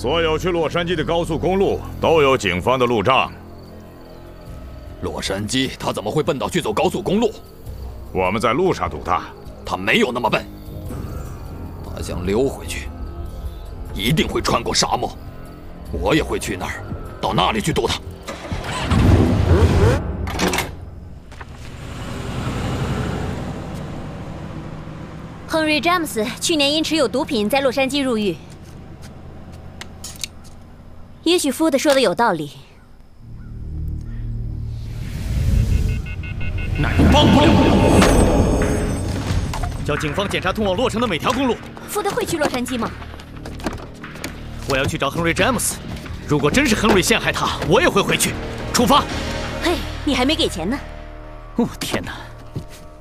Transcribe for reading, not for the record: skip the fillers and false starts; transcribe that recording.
所有去洛杉矶的高速公路都有警方的路障。 洛杉矶他怎么会笨到去走高速公路？ 我们在路上堵他。 他没有那么笨。他想溜回去，一定会穿过沙漠。我也会去那儿，到那里去堵他。 亨利·詹姆斯去年因持有毒品在洛杉矶入狱。也许福德说的有道理。 那你帮不了。叫警方检查通往洛城的每条公路。 福德会去洛杉矶吗？ 我要去找亨利·詹姆斯。如果真是亨利陷害他，我也会回去。出发。 嘿，你还没给钱呢。 哦天哪！